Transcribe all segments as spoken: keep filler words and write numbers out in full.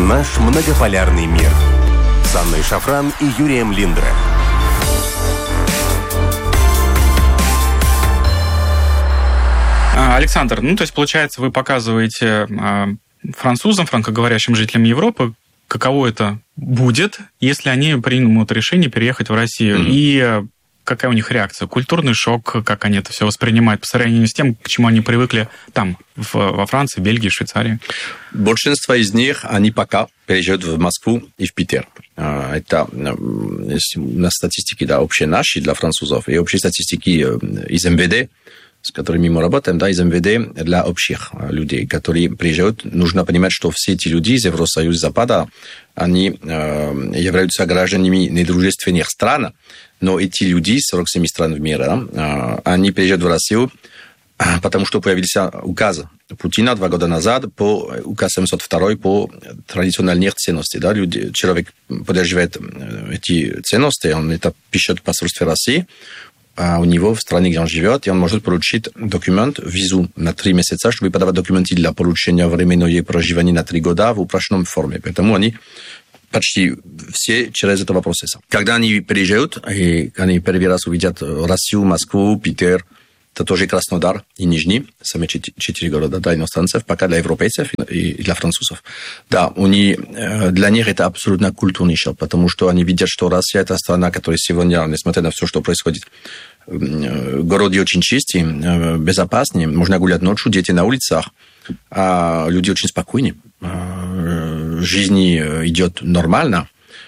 Наш многополярный мир. С Анной Шафран и Юрием Линдре. Александр, ну то есть, получается, вы показываете французам, франкоговорящим жителям Европы, каково это будет, если они примут решение переехать в Россию. Mm-hmm. И какая у них реакция? Культурный шок, как они это все воспринимают по сравнению с тем, к чему они привыкли там, в, во Франции, Бельгии, Швейцарии? Большинство из них, они пока переезжают в Москву и в Питер. Это на статистике, да, общие наши для французов и общие статистики из эм вэ дэ, с которыми мы работаем, да, из эм вэ дэ для общих людей, которые приезжают. Нужно понимать, что все эти люди из Евросоюза, Запада, они э, являются гражданами недружественных стран, но эти люди из сорока семи стран в мире, э, они приезжают в Россию, э, потому что появился указ Путина два года назад, по указ семьсот два по традиционных ценностям. Да, люди, человек поддерживает эти ценности, он это пишет в посольстве России, а у него в стране, где он живет, и он может получить документ, визу на три месяца, чтобы подавать документы для получения временного проживания на три года в упрощенной форме. Поэтому они почти все через этого процесса. Когда они приезжают, и они первый раз увидят Россию, Москву, Питер, это тоже Краснодар и Нижний, сами четыре города, да, иностранцев, пока для европейцев и для французов. Да, они, для них это абсолютно культурный шок, потому что они видят, что Россия – это страна, которая сегодня, несмотря на все, что происходит, города очень чистые, безопасные, можно гулять ночью, дети на улицах, а люди очень спокойны, жизнь идет нормально,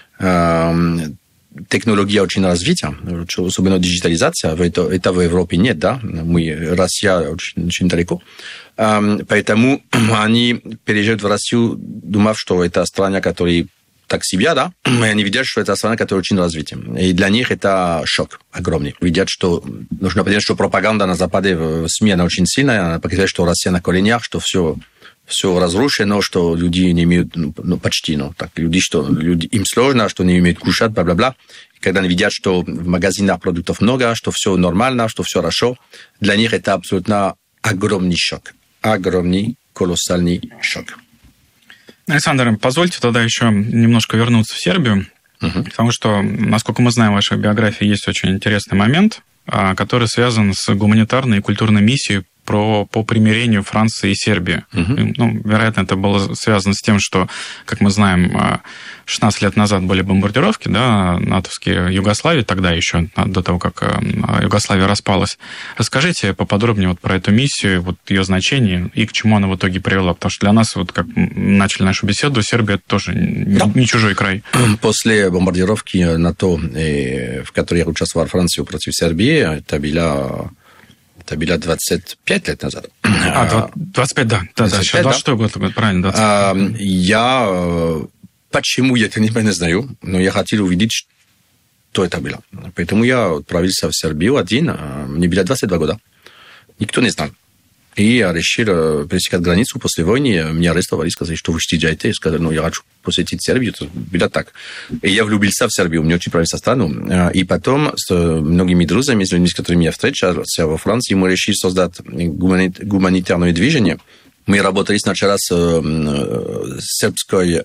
технология очень развита, особенно диджитализация, это, это в Европе нет, да, мы, Россия очень, очень далеко, поэтому они переезжают в Россию, думав, что это страна, которая так себе, да, и они видят, что это страна, которая очень развита. И для них это шок огромный. Видят, что нужно понять, что пропаганда на Западе в СМИ, она очень сильная, она показывает, что Россия на коленях, что все, все разрушено, что люди не имеют, ну, почти, ну, так, люди, что люди, им сложно, что не имеют кушать, бла-бла-бла. И когда они видят, что в магазинах продуктов много, что все нормально, что все хорошо, для них это абсолютно огромный шок. Огромный, колоссальный шок. Александр, позвольте тогда еще немножко вернуться в Сербию, uh-huh. потому что, насколько мы знаем, в вашей биографии есть очень интересный момент, который связан с гуманитарной и культурной миссией про, по примирению Франции и Сербии. Uh-huh. Ну, вероятно, это было связано с тем, что, как мы знаем, шестнадцать лет назад были бомбардировки, да, натовские Югославии, тогда еще, до того, как Югославия распалась. Расскажите поподробнее вот про эту миссию, вот ее значение и к чему она в итоге привела. Потому что для нас, вот как начали нашу беседу, Сербия тоже да. не чужой край. После бомбардировки НАТО, в которой я участвовал, Францию против Сербии, это была... Это было двадцать пять лет назад. А, двадцать пять, да. Да, да, сейчас двадцать шестой год, правильно, двадцать пять. А, я... Почему, я это не знаю, но я хотел увидеть, что это было. Поэтому я отправился в Сербию один, мне было двадцать два года. Никто не знал. И я решил пересекать границу после войны. Меня арестовали, сказали, что вы съезжаете. Я сказал, ну, я хочу посетить Сербию. Это было так. И я влюбился в Сербию. Мне очень нравится страну. И потом с многими друзьями, с людьми, с которыми я встречался во Франции, мы решили создать гуманитарное движение. Мы работали сначала с сербской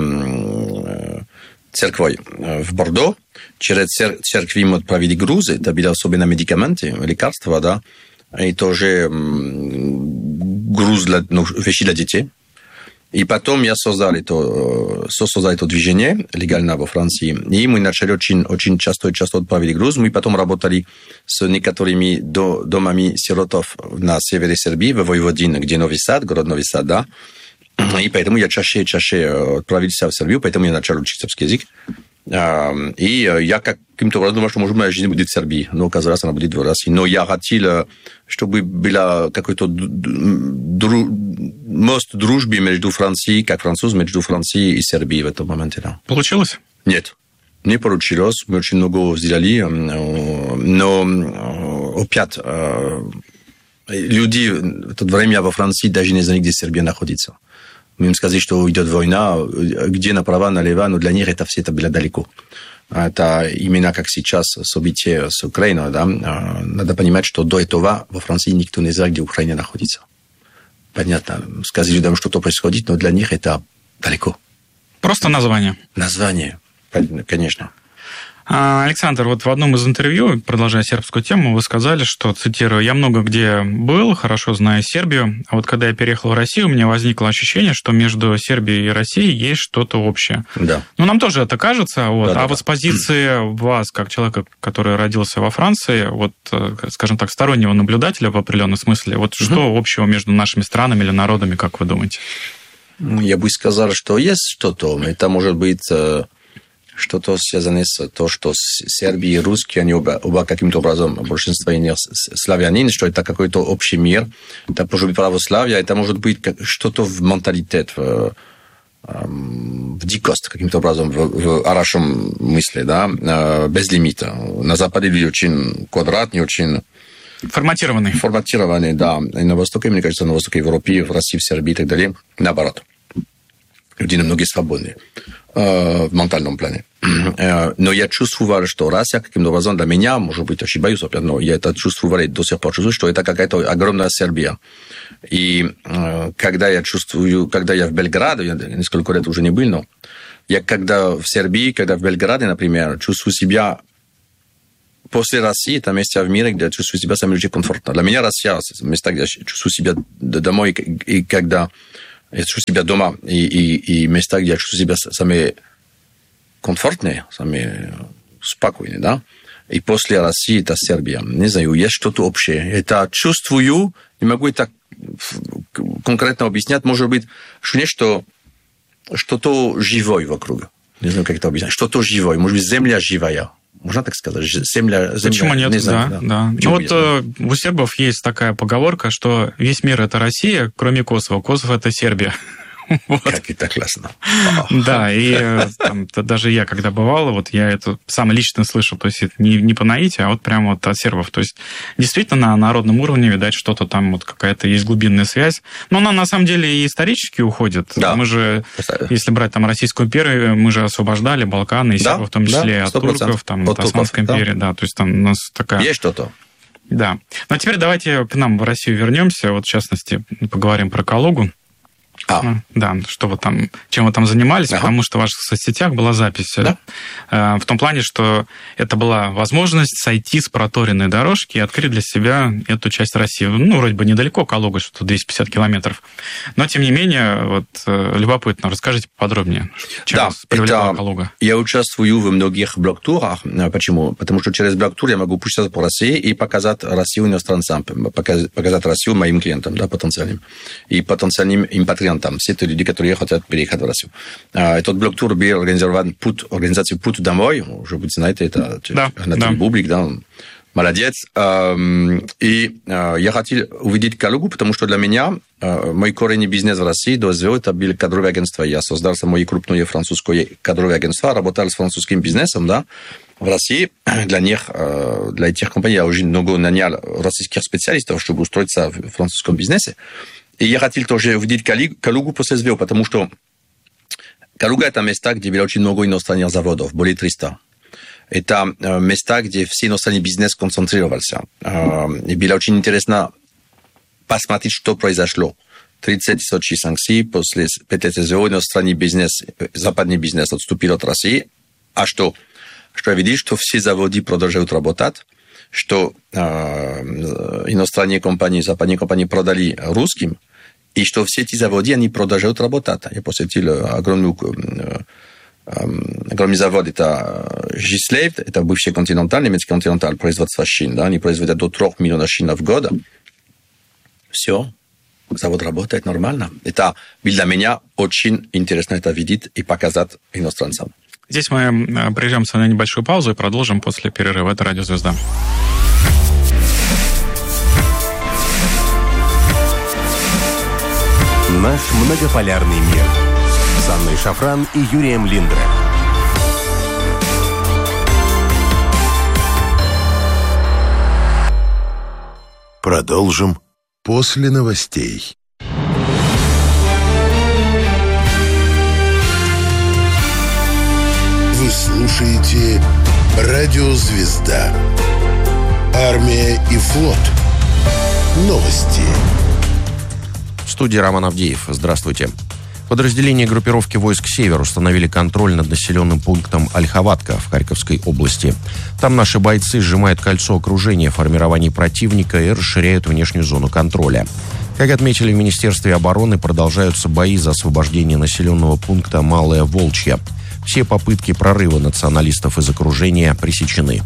церковью в Бордо. Через церкви мы отправили грузы. Это были особенно медикаменты, лекарства, да. И тоже груз для, ну, вещи для детей. И потом я создал это, создал это движение легально во Франции. И мы начали очень, очень часто и часто отправили груз. Мы потом работали с некоторыми домами сиротов на севере Сербии, в Войводине, где Новый Сад, город Новый Сад, да. И поэтому я чаще и чаще отправился в Сербию, поэтому я начал учить сербский язык. И я каким-то образом думал, что, может, моя жизнь будет в Сербии, но оказалось, она будет в России. Но я хотел, чтобы был какой-то дру... мост дружбы между Францией, как француз, между Францией и Сербией в этом моменте. Да. Получилось? Нет, не получилось. Мы очень много сделали, но опять люди в то время во Франции даже не знали, где Сербия находится. Мы им сказали, что идет война, где направо, налево, но для них это все это было далеко. Это именно как сейчас события с Украиной. Да? Надо понимать, что до этого во Франции никто не знал, где Украина находится. Понятно, сказали людям, что то происходит, но для них это далеко. Просто название. Название, конечно. Александр, вот в одном из интервью, продолжая сербскую тему, вы сказали, что, цитирую, «Я много где был, хорошо знаю Сербию, а вот когда я переехал в Россию, у меня возникло ощущение, что между Сербией и Россией есть что-то общее». Да. Ну, нам тоже это кажется, вот. Да, да, а да. вот с позиции вас, как человека, который родился во Франции, вот, скажем так, стороннего наблюдателя в определенном смысле, вот угу. что общего между нашими странами или народами, как вы думаете? Я бы сказал, что есть что-то. Это может быть... что-то связано с то, что Сербия и русские, они оба, оба каким-то образом, большинство из них славянин, что это какой-то общий мир. Это может быть православие, это может быть что-то в менталитет, в, в дикость каким-то образом, в, в арашем мысли, да, без лимита. На Западе люди очень квадратные, очень... Форматированные. Форматированные, да. И на Востоке, мне кажется, на Востоке Европы, в России, в Сербии и так далее, наоборот. Люди намного свободные э, в ментальном плане. Э, но я чувствовал, что Россия каким-то образом для меня, может быть, ошибаюсь опять, но я это чувствовал и до сих пор чувствую, что это какая-то огромная Сербия. И э, когда я чувствую, когда я в Белграде, я несколько лет уже не был, но я когда в Сербии, когда в Белграде, например, чувствую себя после России, это место в мире, где я чувствую себя самым комфортно. Для меня Россия, место, где я чувствую себя домой, и когда я чувствую себя дома, и, и, и места, где я чувствую себя самые комфортные, самые спокойные, да. И после России это Сербия. Не знаю, есть что-то общее. Это чувствую, не могу это конкретно объяснять, может быть, что что-то живое вокруг. Не знаю, как это объяснять. Что-то живое, может быть, земля живая. Можно так сказать? Земля, земля, Почему нет? Не знаю, да, да. да. Ну вот э, у сербов есть такая поговорка, что весь мир – это Россия, кроме Косово. Косово – это Сербия. Вот. Как это классно. Да, и там, даже я, когда бывал, вот я это сам лично слышал, то есть это не, не по наитию, а вот прямо вот от сербов. То есть действительно на народном уровне, видать, что-то там вот какая-то есть глубинная связь. Но она на самом деле и исторически уходит. Да. Мы же, если брать там Российскую империю, мы же освобождали Балканы, и да, сербов в том числе, да, от турков, там, от Османской да. империи. Да, то есть там у нас такая... Есть что-то. Да. Но теперь давайте к нам в Россию вернемся. Вот в частности поговорим про Калугу. А. Да, что вы там, чем вы там занимались, ага. потому что в ваших соцсетях была запись. Да? Э, в том плане, что это была возможность сойти с проторенной дорожки и открыть для себя эту часть России. Ну, вроде бы недалеко, Калуга, что двести пятьдесят километров. Но, тем не менее, вот, э, любопытно. Расскажите поподробнее, чем да, вас привлекла Калуга. Я участвую в многих блог-турах. Почему? Потому что через блог-тур я могу путешествовать по России и показать Россию иностранцам, показать Россию моим клиентам, да, потенциальным, и потенциальным импатриантам. Там все те люди, которые хотят переехать в Россию. Этот блог-тур был организован путь, организацией «Путь домой». Уже вы знаете, это да, Анатолий да. Бублик, да, молодец. И я хотел увидеть Калугу, потому что для меня мой корень бизнес в России до СВО это было кадровое агентство. Я создал самое крупное французское кадровое агентство, работал с французским бизнесом, да, в России. Для них, для этих компаний я уже много нанял российских специалистов, чтобы устроиться в французском бизнесе. И я хотел тоже увидеть Калугу после СВО, потому что Калуга – это место, где было очень много иностранных заводов, более триста. Это места, где все иностранный бизнес концентрировался. И было очень интересно посмотреть, что произошло. тридцать Сочи санкций, после пяти лет СВО иностранный бизнес, западный бизнес отступил от России. А что? Что я видел, что все заводы продолжают работать, что э, иностранные компании, западные компании продали русским, и что все эти заводы, они продолжают работать. Я посетил огромную, э, э, огромный завод, это Гислейв, это бывший Континенталь, немецкий Континенталь, производство шин, да, они производят до трех миллионов шин в год. Все, завод работает нормально. Это для меня очень интересно это видеть и показать иностранцам. Здесь мы прервемся на небольшую паузу и продолжим после перерыва. Это «Радио Звезда». Наш многополярный мир. С Анной Шафран и Юрием Линдре. Продолжим после новостей. Вы слушаете «Радио Звезда». Армия и флот. Новости. В студии Роман Авдеев. Здравствуйте. Подразделения группировки войск «Север» установили контроль над населенным пунктом Ольховатка в Харьковской области. Там наши бойцы сжимают кольцо окружения формирований противника и расширяют внешнюю зону контроля. Как отметили в Министерстве обороны, продолжаются бои за освобождение населенного пункта Малая Волчья. Все попытки прорыва националистов из окружения пресечены.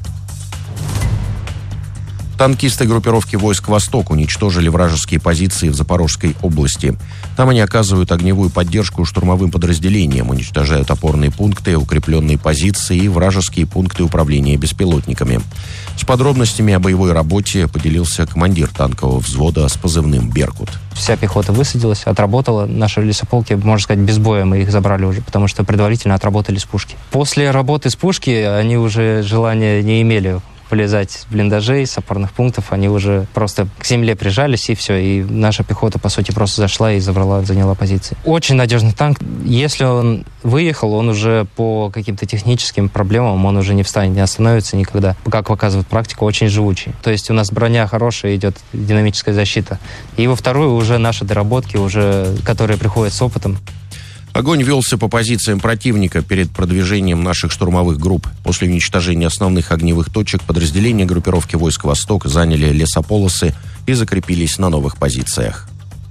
Танкисты группировки войск «Восток» уничтожили вражеские позиции в Запорожской области. Там они оказывают огневую поддержку штурмовым подразделениям, уничтожают опорные пункты, укрепленные позиции и вражеские пункты управления беспилотниками. С подробностями о боевой работе поделился командир танкового взвода с позывным «Беркут». Вся пехота высадилась, отработала. Наши лесополки, можно сказать, без боя мы их забрали уже, потому что предварительно отработали с пушки. После работы с пушки они уже желания не имели полезать с блиндажей, с опорных пунктов. Они уже просто к земле прижались, и все. И наша пехота, по сути, просто зашла и забрала, заняла позиции. Очень надежный танк. Если он выехал, он уже по каким-то техническим проблемам, он уже не встанет, не остановится никогда. Как показывает практика, очень живучий. То есть у нас броня хорошая, идет динамическая защита. И во вторую уже наши доработки, уже, которые приходят с опытом. Огонь велся по позициям противника перед продвижением наших штурмовых групп. После уничтожения основных огневых точек подразделения группировки войск «Восток» заняли лесополосы и закрепились на новых позициях.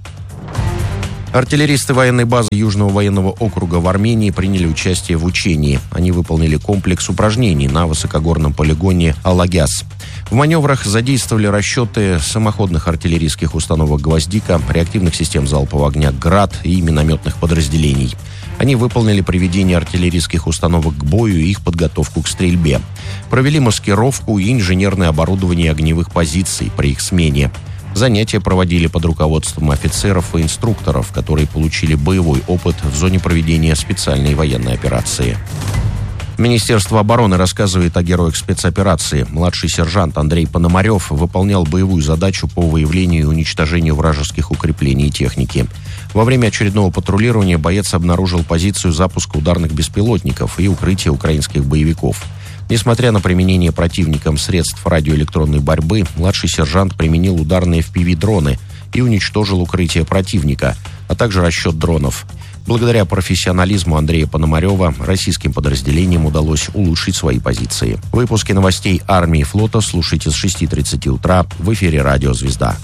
Артиллеристы военной базы Южного военного округа в Армении приняли участие в учении. Они выполнили комплекс упражнений на высокогорном полигоне Алагяс. В маневрах задействовали расчеты самоходных артиллерийских установок «Гвоздика», реактивных систем залпового огня «Град» и минометных подразделений. Они выполнили приведение артиллерийских установок к бою и их подготовку к стрельбе. Провели маскировку и инженерное оборудование огневых позиций при их смене. Занятия проводили под руководством офицеров и инструкторов, которые получили боевой опыт в зоне проведения специальной военной операции. Министерство обороны рассказывает о героях спецоперации. Младший сержант Андрей Пономарев выполнял боевую задачу по выявлению и уничтожению вражеских укреплений и техники. Во время очередного патрулирования боец обнаружил позицию запуска ударных беспилотников и укрытие украинских боевиков. Несмотря на применение противником средств радиоэлектронной борьбы, младший сержант применил ударные эф пи ви-дроны и уничтожил укрытие противника, а также расчет дронов. Благодаря профессионализму Андрея Пономарева российским подразделениям удалось улучшить свои позиции. Выпуски новостей армии и флота слушайте с шести тридцати утра в эфире «Радио Звезда».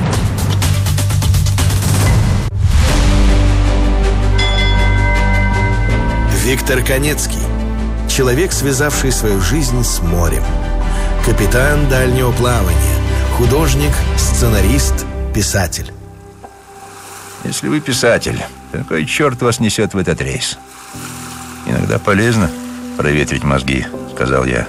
Виктор Конецкий. Человек, связавший свою жизнь с морем. Капитан дальнего плавания. Художник, сценарист, писатель. Если вы писатель, какой черт вас несет в этот рейс? Иногда полезно проветрить мозги, сказал я.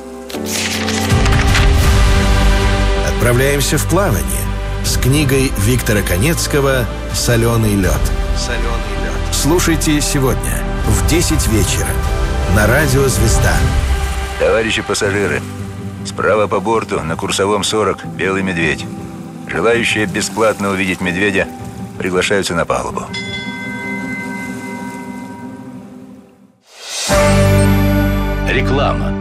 Отправляемся в плавание с книгой Виктора Конецкого «Соленый лед». Соленый лед. Слушайте сегодня в десять вечера на радио «Звезда». Товарищи пассажиры, справа по борту на курсовом сорок белый медведь. Желающие бесплатно увидеть медведя приглашаются на палубу. Реклама.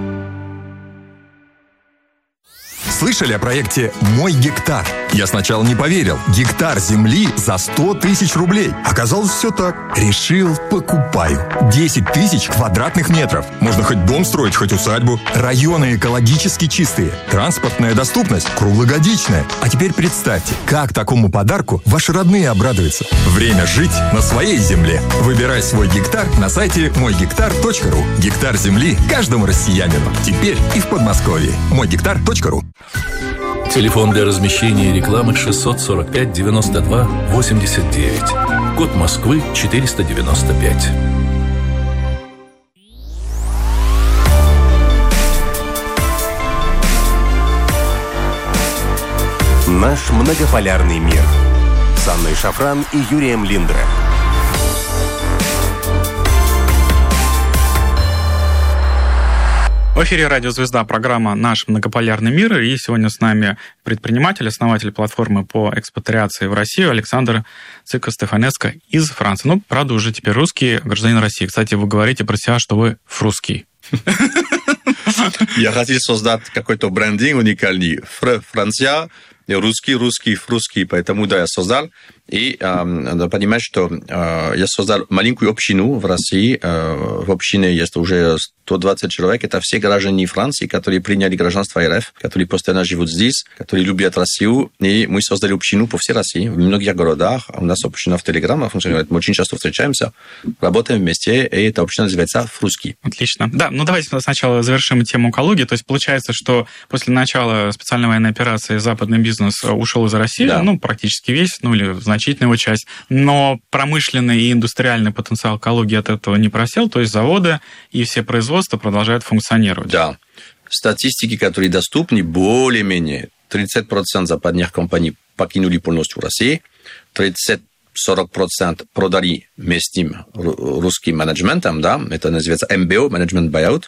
Слышали о проекте «Мой гектар»? Я сначала не поверил. Гектар земли за сто тысяч рублей. Оказалось, все так. Решил, покупаю. десять тысяч квадратных метров. Можно хоть дом строить, хоть усадьбу. Районы экологически чистые. Транспортная доступность круглогодичная. А теперь представьте, как такому подарку ваши родные обрадуются. Время жить на своей земле. Выбирай свой гектар на сайте мой гектар точка ру. Гектар земли каждому россиянину. Теперь и в Подмосковье. мой гектар точка ру. Телефон для размещения рекламы шестьсот сорок пять девяносто два восемьдесят девять. Код Москвы четыреста девяносто пять. Наш многополярный мир с Анной Шафран и Юрием Линдра. В эфире «Радио Звезда», программа «Наш многополярный мир». И сегодня с нами предприниматель, основатель платформы по экспатриации в Россию Александр Цыко-Стефанеско из Франции. Ну, правда, уже теперь русский гражданин России. Кстати, вы говорите про себя, что вы фрусский. Я хотел создать какой-то брендинг уникальный. Франция, русский, русский, фрусский. Поэтому, да, я создал. И э, надо понимать, что э, я создал маленькую общину в России. Э, в общине есть уже сто двадцать человек. Это все граждане Франции, которые приняли гражданство РФ, которые постоянно живут здесь, которые любят Россию. И мы создали общину по всей России, в многих городах. У нас община в Телеграме функционирует. Мы очень часто встречаемся, работаем вместе, и эта община называется «Фруски». Отлично. Да, ну давайте сначала завершим тему экологии. То есть получается, что после начала специальной военной операции западный бизнес ушел из России, да. ну, практически весь, ну, или значительная его часть, но промышленный и индустриальный потенциал экологии от этого не просел, то есть заводы и все производства продолжают функционировать. Да. Статистики, которые доступны, более-менее тридцать процентов западных компаний покинули полностью Россию, тридцать-сорок процентов продали местным русским менеджментам, да, это называется эм бэ о, Management Buyout,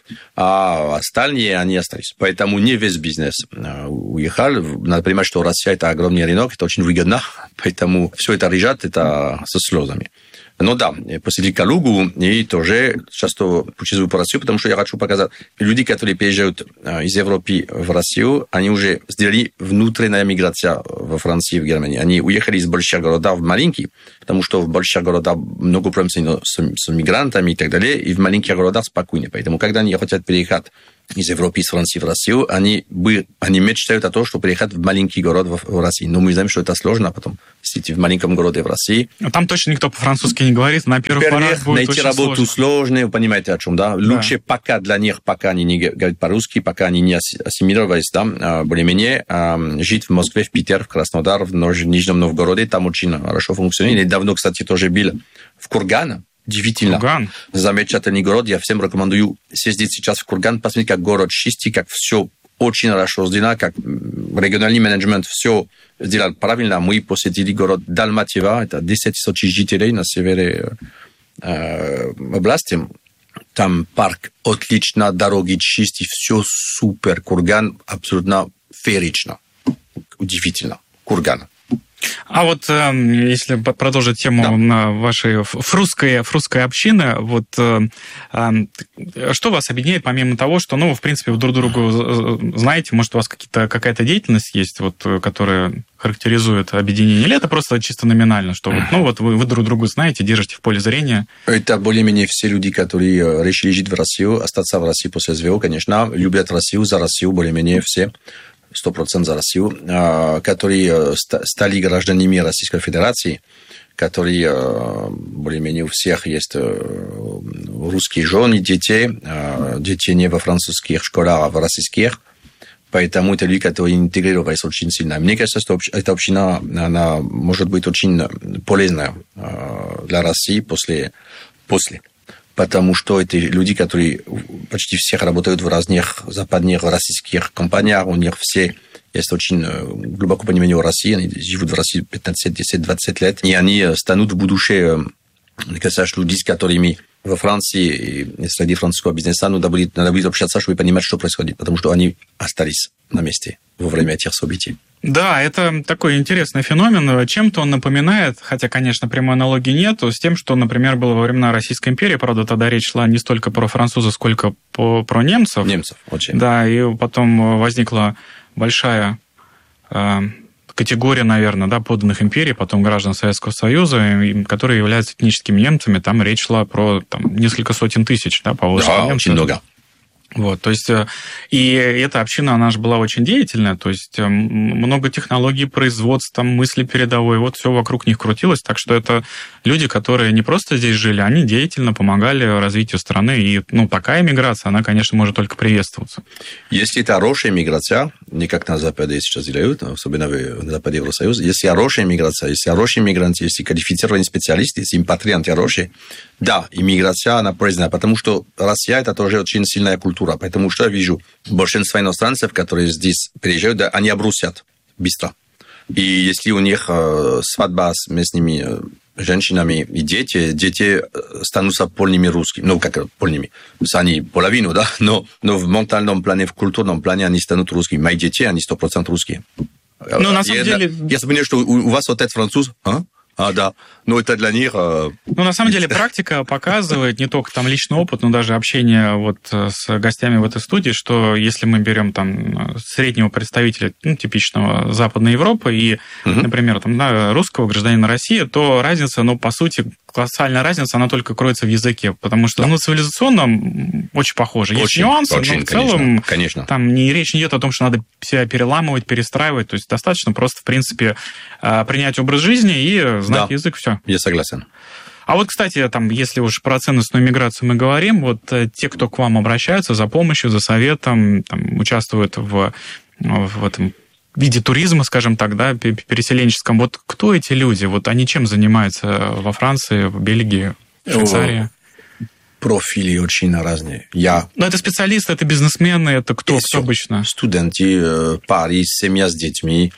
а остальные, они остались. Поэтому не весь бизнес уехал. Надо понимать, что Россия – это огромный рынок, это очень выгодно, поэтому все это лежат, это со слезами. Но да, посетили Калугу и тоже часто путешествую по России, потому что я хочу показать, люди, которые приезжают из Европы в Россию, они уже сделали внутренняя миграция во Франции и в Германии. Они уехали из больших городов в маленькие, потому что в больших городах много проблем с, с мигрантами и так далее, и в маленьких городах спокойно. Поэтому, когда они хотят переехать из Европы, из Франции в Россию, они, бы, они мечтают о том, что приехать в маленький город в, в России. Но мы знаем, что это сложно потом, если в маленьком городе в России. Там точно никто по-французски не говорит, на первых порах будет найти очень работу сложно. сложно, вы понимаете, о чем, да? Лучше да. пока для них, пока они не говорят по-русски, пока они не ассимилировались, да, более-менее, жить в Москве, в Питере, в Краснодар, в Нижнем Новгороде, там очень хорошо функционирует. Недавно, кстати, тоже был в Кургане. Удивительно. Курган. Замечательный город. Я всем рекомендую съездить сейчас в Курган, посмотреть, как город чистый, как все очень хорошо сделано, как региональный менеджмент все сделал правильно. Мы посетили город Далматьево, это десять тысяч жителей на севере э, области. Там парк отлично, дороги чистые, все супер. Курган абсолютно феерично. Удивительно. Курган. А вот если продолжить тему да. вашей фрусской, фрусской общины, вот что вас объединяет, помимо того, что, ну, в принципе, вы друг другу знаете, может, у вас какие-то, какая-то деятельность есть, вот, которая характеризует объединение, или это просто чисто номинально, что вот, ну, вот вы, вы друг друга знаете, держите в поле зрения? Это более-менее все люди, которые решили жить в Россию, остаться в России после эс вэ о, конечно, любят Россию, за Россию более-менее все. сто процентов за Россию, которые стали гражданами Российской Федерации, которые более-менее у всех есть русские жены, детей, детей не во французских школах, а в российских. Поэтому это люди, которые интегрировались очень сильно. Мне кажется, что эта община, она может быть очень полезна для России после, после. Потому что это люди, которые почти все работают в разных западных российских компаниях, у них все есть очень глубокое понимание о России, они живут в России пятнадцать, десять, двадцать лет, и они станут в будущем, мне кажется, люди, с которыми во Франции и среди французского бизнеса надо будет, надо будет общаться, чтобы понимать, что происходит, потому что они остались на месте во время этих событий. Да, это такой интересный феномен. Чем-то он напоминает, хотя, конечно, прямой аналогии нет, с тем, что, например, было во времена Российской империи. Правда, тогда речь шла не столько про французов, сколько по, про немцев. Немцев, очень. Да, и потом возникла большая э, категория, наверное, да, подданных империи, потом граждан Советского Союза, которые являются этническими немцами. Там речь шла про там, несколько сотен тысяч, да, по да, очень много. Вот, то есть, и эта община, она же была очень деятельная, то есть много технологий производства, мысли передовой, вот все вокруг них крутилось, так что это люди, которые не просто здесь жили, они деятельно помогали развитию страны, и, ну, такая миграция, она, конечно, может только приветствоваться. Если это хорошая миграция, не как на Западе сейчас делают, особенно на Западе Евросоюза, если хорошая миграция, если хорошие мигранты, если квалифицированные специалисты, если импатрианты хорошие, да, иммиграция, она полезна, потому что Россия – это тоже очень сильная культура. Поэтому что я вижу? Большинство иностранцев, которые здесь приезжают, да, они обрусят быстро. И если у них э, свадьба с местными э, женщинами и дети, дети станутся полными русскими. Ну, как полными? Они половину, да? Но, но в ментальном плане, в культурном плане они станут русскими. Мои дети, они сто процентов русские. Ну, на самом я, деле... Я вспомнил, что у, у вас отец француз, а? А, да. Ну, это для них... Ну, на самом деле, практика показывает, не только там личный опыт, но даже общение вот с гостями в этой студии, что если мы берем там среднего представителя, ну, типичного Западной Европы и, угу. например, там, да, русского гражданина России, то разница, ну, по сути, колоссальная разница, она только кроется в языке, потому что, да. ну, цивилизационно очень похоже. Есть очень, нюансы, очень, но в целом конечно, конечно. Там не, речь не идет о том, что надо себя переламывать, перестраивать, то есть достаточно просто, в принципе, принять образ жизни и знать да. язык, все. Я согласен. А вот, кстати, там, если уж про ценностную миграцию мы говорим, вот те, кто к вам обращаются за помощью, за советом, там, участвуют в, в этом виде туризма, скажем так, да, переселенческом, вот кто эти люди? Вот они чем занимаются во Франции, в Бельгии, в Швейцарии? Профили очень разные. Я... Ну, это специалисты, это бизнесмены, это кто, кто обычно? Студенты, пари, семья с детьми,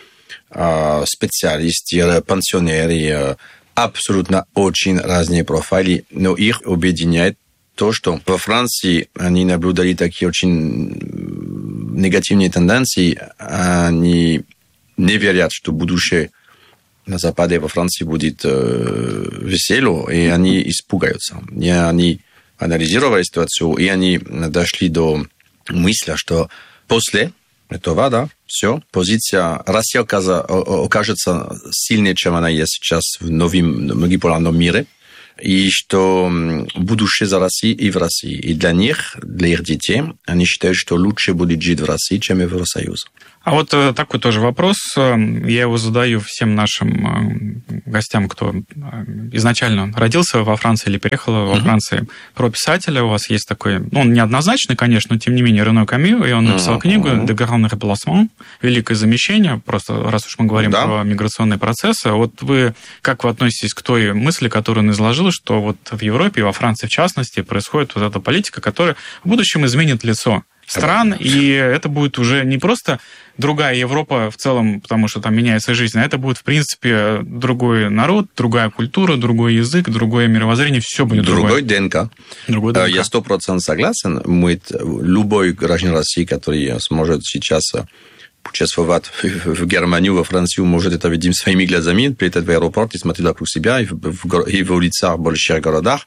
специалисты, пенсионеры, абсолютно очень разные профили, но их объединяет то, что во Франции они наблюдали такие очень негативные тенденции, они не верят, что будущее на Западе во Франции будет весело, и они испугаются. И они анализировали ситуацию, и они дошли до мысли, что после этого, да, все, позиция России окажется сильнее, чем она есть сейчас в новом многополярном мире, и что будущее за Россией и в России. И для них, для их детей, они считают, что лучше будет жить в России, чем в Евросоюзе. А вот такой тоже вопрос. Я его задаю всем нашим гостям, кто изначально родился во Франции или переехал во Франции. Uh-huh. Про писателя у вас есть такой, ну, он неоднозначный, конечно, но тем не менее Рено Камю, и он написал uh-huh. книгу «De grand remplacement», «Великое замещение», просто раз уж мы говорим да. про миграционные процессы. Вот вы, как вы относитесь к той мысли, которую он изложил, что вот в Европе и во Франции в частности происходит вот эта политика, которая в будущем изменит лицо стран, и это будет уже не просто другая Европа в целом, потому что там меняется жизнь, а это будет, в принципе, другой народ, другая культура, другой язык, другое мировоззрение, все будет другое. Другой ДНК. Другой ДНК. Я сто процентов согласен. Мы, любой гражданин России, который сможет сейчас путешествовать в Германию, во Францию, может это видеть своими глазами, прилететь в аэропорт и смотреть вокруг себя, и в, в, и в улицах в больших городах.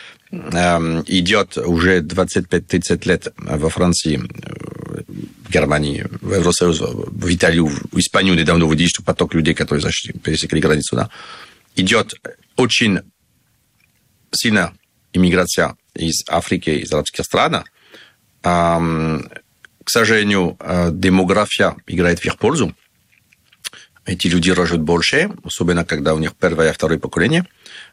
Идет уже двадцать пять тридцать лет во Франции, в Германии, в Евросоюзе, в Италию, в Испанию недавно увидели, что поток людей, которые зашли, пересекли границу, да, идет очень сильная иммиграция из Африки, из арабских стран. К сожалению, демография играет в их пользу. Эти люди рожают больше, особенно когда у них первое и второе поколение.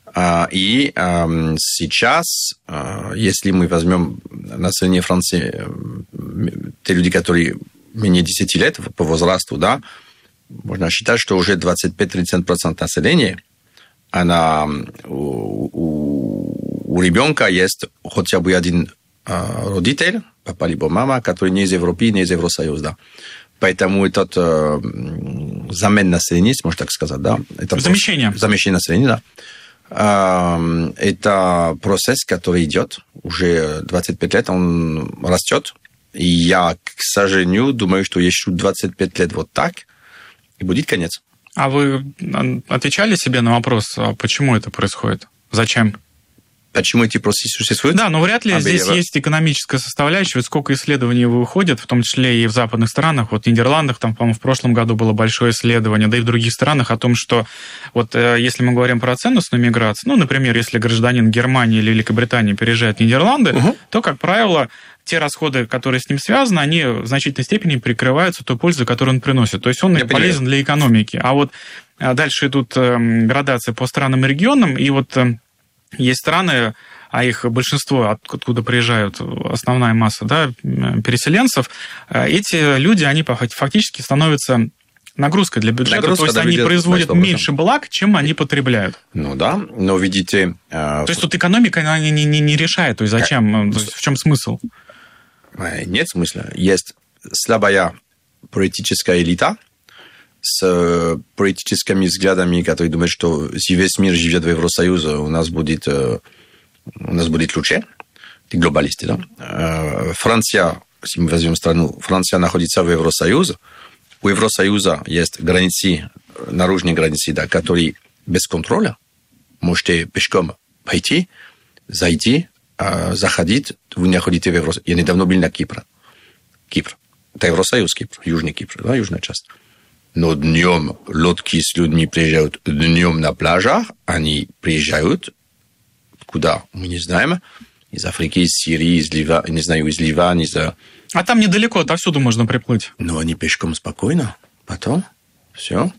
И сейчас, если мы возьмем население Франции, те люди, которые менее десяти лет по возрасту, да, можно считать, что уже двадцать пять тридцать процентов населения, она, у, у, у ребенка есть хотя бы один родитель, папа либо мама, который не из Европы, не из Евросоюза. Да. Поэтому этот э, замен населения, можно так сказать, да. Это замещение. Процесс, замещение населения, да. Э, это процесс, который идет уже двадцать пять лет, он растет. И я, к сожалению, думаю, что еще двадцать пять лет вот так, и будет конец. А вы отвечали себе на вопрос, а почему это происходит? Зачем? Почему эти процессы существуют? Да, но вряд ли а здесь я... есть экономическая составляющая. Ведь сколько исследований выходит, в том числе и в западных странах. Вот в Нидерландах, там, по-моему, в прошлом году было большое исследование, да и в других странах о том, что вот если мы говорим про ценностную миграцию, ну, например, если гражданин Германии или Великобритании переезжает в Нидерланды, угу. то, как правило, те расходы, которые с ним связаны, они в значительной степени прикрываются той пользой, которую он приносит. То есть он я полезен понимаю. Для экономики. А вот дальше идут градации по странам и регионам, и вот есть страны, а их большинство, откуда приезжают основная масса, да, переселенцев, эти люди, они фактически становятся нагрузкой для бюджета, Нагрузка, то есть они бюджет, производят да, меньше благ, чем они потребляют. Ну да, но видите... То есть тут экономика она не, не, не решает, то есть зачем, то есть в чем смысл? Нет смысла. Есть слабая политическая элита, с политическими взглядами, которые думают, что если весь мир живет в Евросоюзе, у нас будет, у нас будет лучше. Это глобалисты, да? Франция, если мы возьмем страну, Франция находится в Евросоюзе. У Евросоюза есть границы, наружные границы, да, которые без контроля. Можете пешком пойти, зайти, заходить, вы не ходите в Евросоюз. Я недавно был на Кипре. Кипр. Это Евросоюз, Кипр, Южный Кипр, да, южная часть. Но днем лодки с людьми приезжают, днем на пляжах, они приезжают, куда, мы не знаем, из Африки, из Сирии, из Ливана, не знаю, из Ливана, из... А там недалеко, отовсюду можно приплыть. Но они пешком спокойно, потом, все.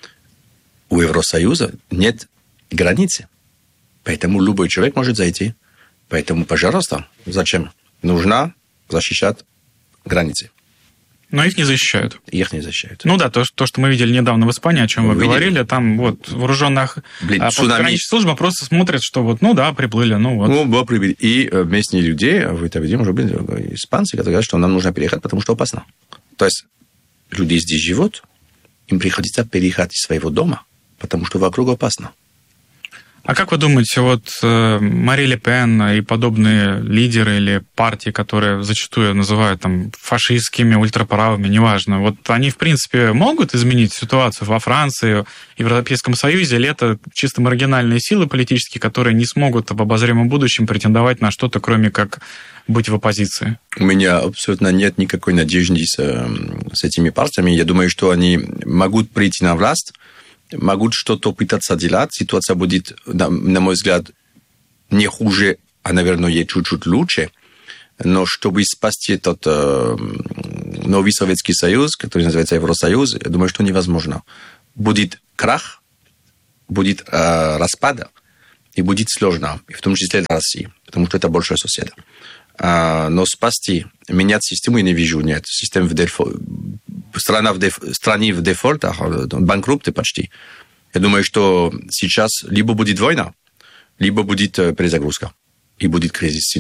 У Евросоюза нет границы, поэтому любой человек может зайти. Поэтому, пожалуйста, зачем? Нужно защищать границы. Но их не защищают. Их не защищают. Ну да, то, то что мы видели недавно в Испании, о чем вы, вы говорили, там вот вооруженных пограничная служба просто смотрит, что вот, ну да, приплыли, ну вот. Ну, да, приплыли. И местные люди, вы это видите, может быть, испанцы, которые говорят, что нам нужно переехать, потому что опасно. То есть люди здесь живут, им приходится переехать из своего дома, потому что вокруг опасно. А как вы думаете, вот э, Мари Ле Пен и подобные лидеры или партии, которые зачастую называют там фашистскими, ультраправыми, неважно, вот они, в принципе, могут изменить ситуацию во Франции, в Европейском Союзе, или это чисто маргинальные силы политические, которые не смогут в обозримом будущем претендовать на что-то, кроме как быть в оппозиции? У меня абсолютно нет никакой надежды с, с этими партиями. Я думаю, что они могут прийти на власть, могут что-то пытаться делать. Ситуация будет, на, на мой взгляд, не хуже, а, наверное, и чуть-чуть лучше. Но чтобы спасти этот э, новый Советский Союз, который называется Евросоюз, я думаю, что невозможно. Будет крах, будет э, распад, и будет сложно, и в том числе для России, потому что это большой сосед. А, но спасти, менять систему я не вижу, нет. Система в дефолте. Страна в деф... стране в дефолтах, банкрупты почти. Я думаю, что сейчас либо будет война, либо будет перезагрузка, и будет кризис.